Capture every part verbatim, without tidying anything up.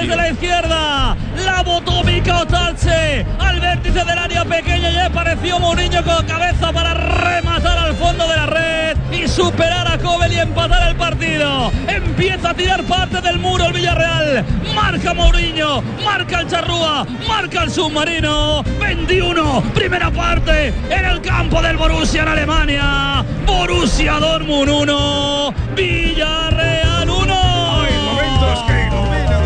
desde la izquierda. La botó Mika Otarche al vértice del área pequeña y apareció Mourinho con cabeza para rematar al fondo de la red y superar a Kobel y empatar el partido. Empieza a tirar parte del muro el Villarreal. Marca Mourinho, marca el Charrúa, marca el submarino. veintiuno, primera parte en el campo del Borussia en Alemania. Borussia Dortmund uno, Villarreal uno. Hay momentos que iluminan.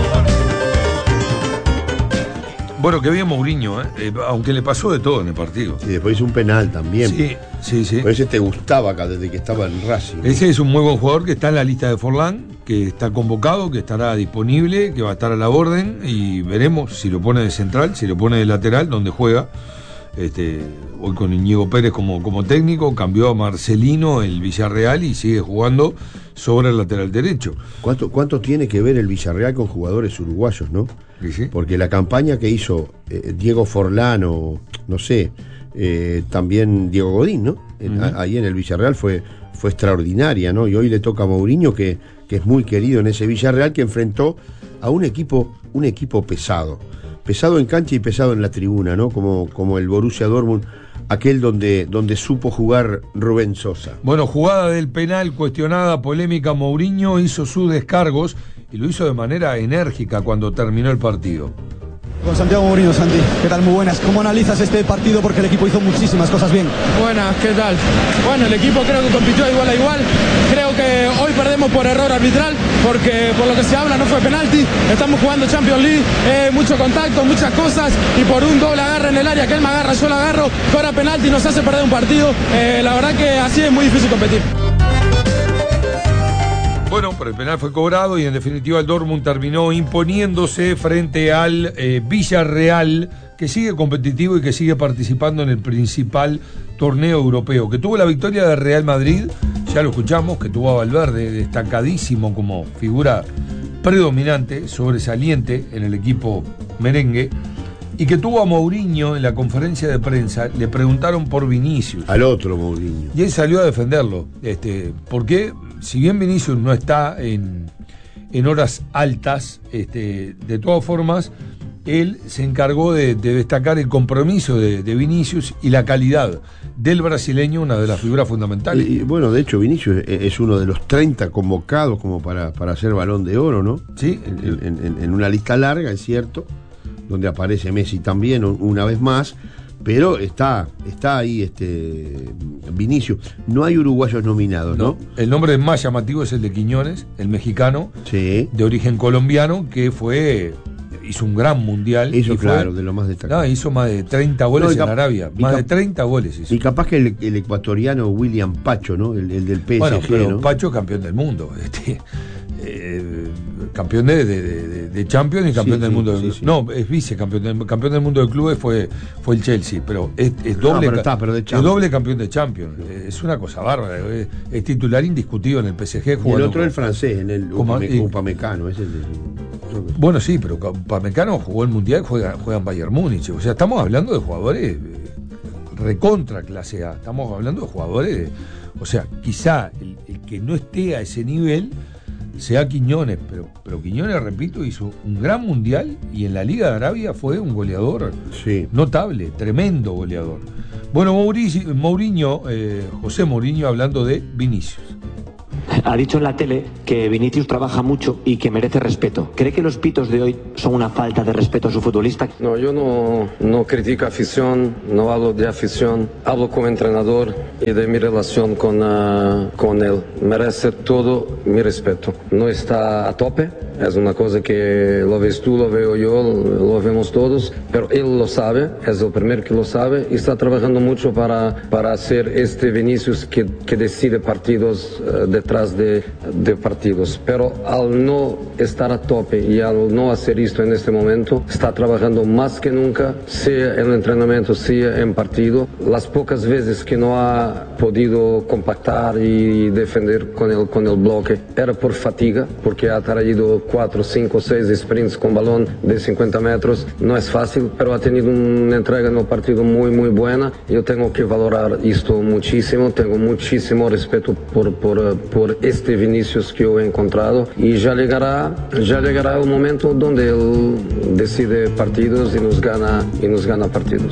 Bueno, que bien Mourinho, ¿eh? Eh, aunque le pasó de todo en el partido. Y después hizo un penal también. Sí, sí, sí. Por ese te gustaba acá desde que estaba en Racing. Ese es un muy buen jugador que está en la lista de Forlán, que está convocado, que estará disponible, que va a estar a la orden y veremos si lo pone de central, si lo pone de lateral, donde juega. Este, hoy con Íñigo Pérez como, como técnico, cambió a Marcelino el Villarreal y sigue jugando sobre el lateral derecho. ¿Cuánto, cuánto tiene que ver el Villarreal con jugadores uruguayos, no? ¿Sí, sí? Porque la campaña que hizo eh, Diego Forlán o, no sé, eh, también Diego Godín, ¿no? En, uh-huh. a, ahí en el Villarreal fue, fue extraordinaria, ¿no? Y hoy le toca a Mourinho, que, que es muy querido en ese Villarreal, que enfrentó a un equipo, un equipo pesado. Pesado en cancha y pesado en la tribuna, ¿no? Como, como el Borussia Dortmund, aquel donde, donde supo jugar Rubén Sosa. Bueno, jugada del penal cuestionada, polémica, Mourinho hizo sus descargos y lo hizo de manera enérgica cuando terminó el partido. Con Santiago Mourinho, Santi, ¿qué tal? Muy buenas. ¿Cómo analizas este partido? Porque el equipo hizo muchísimas cosas bien. Buenas, ¿qué tal? Bueno, el equipo creo que compitió igual a igual. Creo que hoy perdemos por error arbitral, porque por lo que se habla no fue penalti. Estamos jugando Champions League, eh, mucho contacto, muchas cosas, y por un doble agarre en el área, que él me agarra, yo lo agarro, cobra penalti y nos hace perder un partido. Eh, la verdad que así es muy difícil competir. Bueno, pero el penal fue cobrado y en definitiva el Dortmund terminó imponiéndose frente al eh, Villarreal, que sigue competitivo y que sigue participando en el principal torneo europeo, que tuvo la victoria de Real Madrid, ya lo escuchamos, que tuvo a Valverde destacadísimo como figura predominante, sobresaliente en el equipo merengue, y que tuvo a Mourinho en la conferencia de prensa. Le preguntaron por Vinicius. Al otro Mourinho. Y él salió a defenderlo. Este, porque si bien Vinicius no está en, en horas altas, este, de todas formas, él se encargó de, de destacar el compromiso de, de Vinicius y la calidad del brasileño, una de las figuras fundamentales. Y, y bueno, de hecho, Vinicius es uno de los treinta convocados como para, para hacer Balón de Oro, ¿no? Sí. En, en, en una lista larga, es cierto, donde aparece Messi también una vez más, pero está, está ahí este Vinicius. No hay uruguayos nominados, ¿no? No, el nombre más llamativo es el de Quiñones, el mexicano, sí, de origen colombiano, que fue hizo un gran mundial. Hizo, y claro, fue, de lo más destacado. No, hizo más de treinta goles no, en cap- Arabia, más cap- de treinta goles hizo. Y capaz que el, el ecuatoriano William Pacho, ¿no? El, el del P S G, bueno, pero ¿no? Pacho campeón del mundo, este, eh, campeón de, de, de, de Champions y campeón sí, del sí, mundo. Sí, de, sí. No, es vicecampeón del, campeón del mundo de clubes fue, fue el Chelsea, pero es, es doble, no, pero está, pero de es doble campeón de Champions. Es una cosa bárbara. Es, es titular indiscutido en el P S G. Y el otro es el francés, en el como, Upame, y, Upamecano. Ese es el, bueno, sí, pero Upamecano jugó el Mundial, juega, juega en Bayern Múnich. O sea, estamos hablando de jugadores recontra clase A. Estamos hablando de jugadores de, o sea, quizá el, el que no esté a ese nivel sea Quiñones, pero, pero Quiñones, repito, hizo un gran mundial y en la Liga de Arabia fue un goleador sí. notable, tremendo goleador. Bueno, Mourinho, Mourinho eh, José Mourinho hablando de Vinicius. Ha dicho en la tele que Vinicius trabaja mucho y que merece respeto. ¿Cree que los pitos de hoy son una falta de respeto a su futbolista? No, yo no, no critico afición, no hablo de afición, hablo como entrenador y de mi relación con, uh, con él. Merece todo mi respeto. No está a tope, es una cosa que lo ves tú, lo veo yo, lo vemos todos, pero él lo sabe, es el primero que lo sabe y está trabajando mucho para, para hacer este Vinicius que, que decide partidos uh, detrás de, de partidos, pero al no estar a tope y al no hacer esto en este momento, está trabajando más que nunca, sea en entrenamiento, sea en partido. Las pocas veces que no ha podido compactar y defender con el, con el bloque era por fatiga, porque ha traído cuatro, cinco, seis sprints con balón de cincuenta metros. No es fácil, pero ha tenido una entrega en el partido muy, muy buena. Yo tengo que valorar esto muchísimo. Tengo muchísimo respeto por, por, por este Vinicius que yo he encontrado. Y ya llegará, ya llegará el momento donde él decide partidos y nos gana, y nos gana partidos.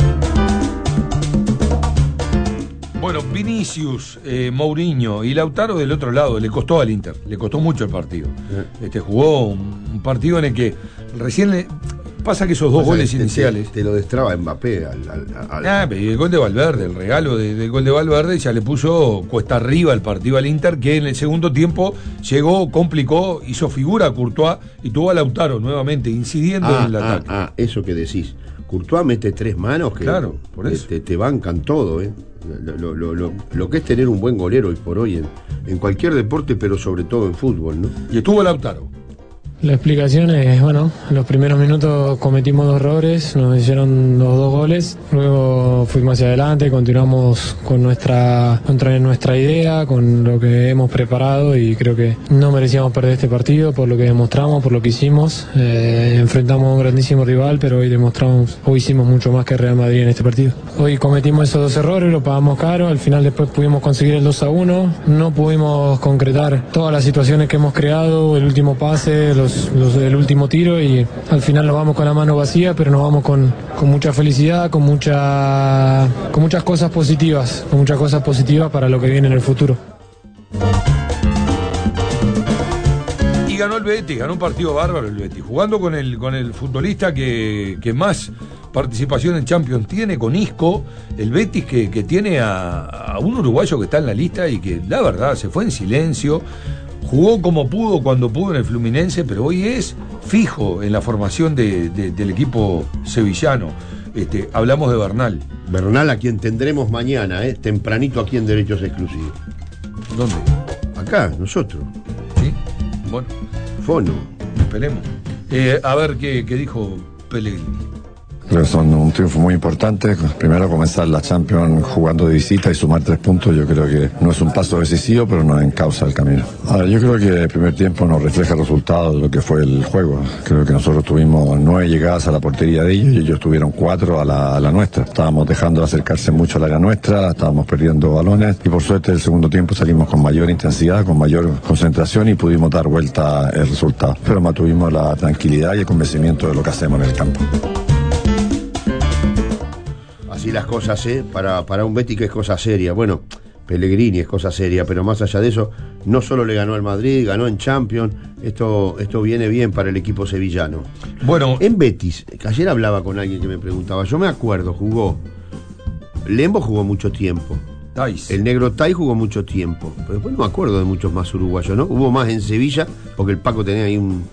Bueno, Vinicius, eh, Mourinho y Lautaro del otro lado, le costó al Inter, le costó mucho el partido. Este, jugó un, un partido en el que recién le, pasa que esos dos pasa goles te, iniciales... Te, te lo destraba Mbappé al... al, al... Ah, pero el gol de Valverde, el regalo de, del gol de Valverde ya le puso cuesta arriba el partido al Inter, que en el segundo tiempo llegó, complicó, hizo figura a Courtois y tuvo a Lautaro nuevamente incidiendo ah, en el ah, ataque. Ah, eso que decís. Courtois mete tres manos que claro, por eso. Te, te bancan todo, ¿eh? Lo, lo, lo, lo que es tener un buen golero hoy por hoy en, en cualquier deporte, pero sobre todo en fútbol, ¿no? Y estuvo Lautaro. La explicación es, bueno, en los primeros minutos cometimos dos errores, nos hicieron los dos goles, luego fuimos hacia adelante, continuamos con nuestra, contra nuestra idea, con lo que hemos preparado y creo que no merecíamos perder este partido por lo que demostramos, por lo que hicimos. Eh, enfrentamos a un grandísimo rival, pero hoy demostramos, hoy hicimos mucho más que Real Madrid en este partido. Hoy cometimos esos dos errores, lo pagamos caro, al final después pudimos conseguir el dos a uno, no pudimos concretar todas las situaciones que hemos creado, el último pase, los Los, los del último tiro y al final nos vamos con la mano vacía, pero nos vamos con, con mucha felicidad, con mucha con muchas cosas positivas, con muchas cosas positivas para lo que viene en el futuro. Y ganó el Betis, ganó un partido bárbaro el Betis, jugando con el, con el futbolista que, que más participación en Champions tiene, con Isco, el Betis que, que tiene a, a un uruguayo que está en la lista y que la verdad se fue en silencio. Jugó como pudo, cuando pudo en el Fluminense, pero hoy es fijo en la formación de, de, del equipo sevillano. Este, hablamos de Bernal. Bernal, a quien tendremos mañana, ¿eh? Tempranito aquí en Derechos Exclusivos. ¿Dónde? Acá, nosotros. ¿Sí? Bueno. Fono. Esperemos. Eh, a ver qué, qué dijo Pellegrini. Creo que son un triunfo muy importante. Primero comenzar la Champions jugando de visita y sumar tres puntos, yo creo que no es un paso decisivo, pero nos encausa el camino. Ahora, yo creo que el primer tiempo nos refleja el resultado de lo que fue el juego. Creo que nosotros tuvimos nueve llegadas a la portería de ellos y ellos tuvieron cuatro a la, a la nuestra. Estábamos dejando de acercarse mucho al área nuestra, estábamos perdiendo balones y por suerte el segundo tiempo salimos con mayor intensidad, con mayor concentración y pudimos dar vuelta el resultado. Pero mantuvimos la tranquilidad y el convencimiento de lo que hacemos en el campo. Así las cosas, ¿eh? Para, para un Betis que es cosa seria. Bueno, Pellegrini es cosa seria, pero más allá de eso, no solo le ganó al Madrid, ganó en Champions. Esto, esto viene bien para el equipo sevillano. Bueno, en Betis, ayer hablaba con alguien que me preguntaba, yo me acuerdo, jugó Lembo, jugó mucho tiempo. Tais. El negro Tai jugó mucho tiempo. Pero después no me acuerdo de muchos más uruguayos, ¿no? Hubo más en Sevilla, porque el Paco tenía ahí un...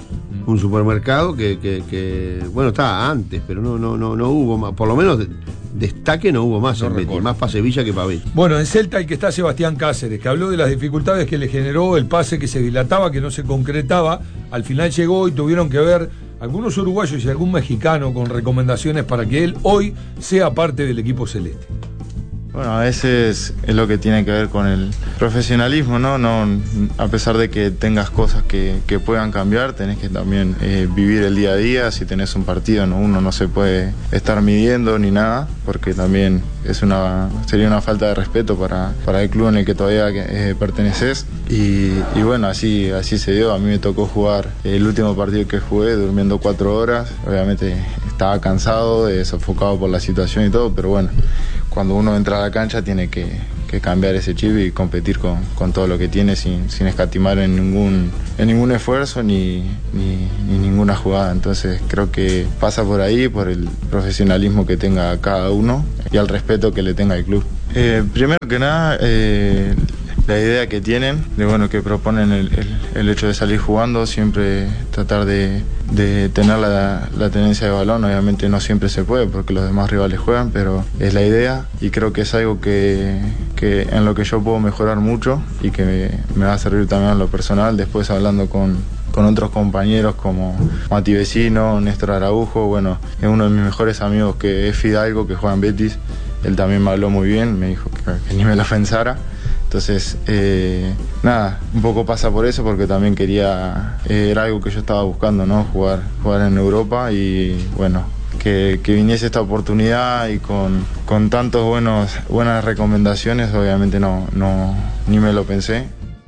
un supermercado que, que, que bueno, estaba antes, pero no no no no hubo más, por lo menos de, destaque no hubo más no en Betis, más para Sevilla que para Betis. Bueno, en Celta el que está Sebastián Cáceres, que habló de las dificultades que le generó el pase que se dilataba, que no se concretaba, al final llegó y tuvieron que ver algunos uruguayos y algún mexicano con recomendaciones para que él hoy sea parte del equipo celeste. Bueno, a veces es lo que tiene que ver con el profesionalismo, ¿no? No, a pesar de que tengas cosas que, que puedan cambiar, tenés que también eh, vivir el día a día. Si tenés un partido, ¿no? Uno no se puede estar midiendo ni nada, porque también es una sería una falta de respeto para, para el club en el que todavía eh, perteneces. Y, y bueno, así, así se dio. A mí me tocó jugar el último partido que jugué, durmiendo cuatro horas. Obviamente estaba cansado, sofocado por la situación y todo, pero bueno, cuando uno entra a la cancha tiene que, que cambiar ese chip y competir con, con todo lo que tiene sin, sin escatimar en ningún, en ningún esfuerzo ni, ni, ni ninguna jugada. Entonces creo que pasa por ahí, por el profesionalismo que tenga cada uno y al respeto que le tenga el club. Eh, primero que nada, eh, la idea que tienen, de bueno, que proponen el, el, el hecho de salir jugando, siempre tratar de, de tener la, la tenencia de balón. Obviamente no siempre se puede porque los demás rivales juegan, pero es la idea y creo que es algo que, que en lo que yo puedo mejorar mucho y que me, me va a servir también en lo personal. Después hablando con, con otros compañeros como Mati Vecino, Néstor Araujo, bueno, es uno de mis mejores amigos que es Fidalgo, que juega en Betis. Él también me habló muy bien, me dijo que, que ni me lo pensara. Entonces, eh, nada, un poco pasa por eso, porque también quería, eh, era algo que yo estaba buscando, ¿no? Jugar, jugar en Europa y bueno, que, que viniese esta oportunidad y con, con tantos buenos, buenas recomendaciones, obviamente no, no, ni me lo pensé.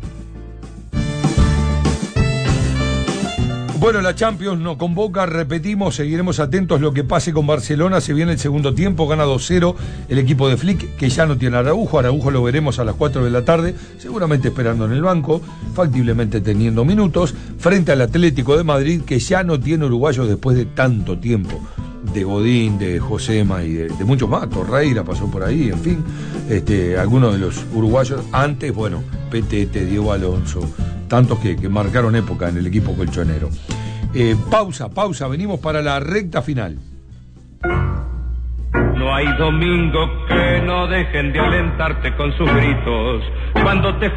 Bueno, la Champions nos convoca, repetimos, seguiremos atentos lo que pase con Barcelona. Se viene el segundo tiempo, gana dos cero el equipo de Flick, que ya no tiene a Araujo. Araujo lo veremos a las cuatro de la tarde, seguramente esperando en el banco, factiblemente teniendo minutos, frente al Atlético de Madrid, que ya no tiene uruguayos después de tanto tiempo. De Godín, de Josema y de, de muchos más. Torreira pasó por ahí, en fin. Este, algunos de los uruguayos antes, bueno, Petete, Diego Alonso, tantos que, que marcaron época en el equipo colchonero. Eh, pausa, pausa, venimos para la recta final. No hay domingo que no dejen de alentarte con sus gritos. Cuando te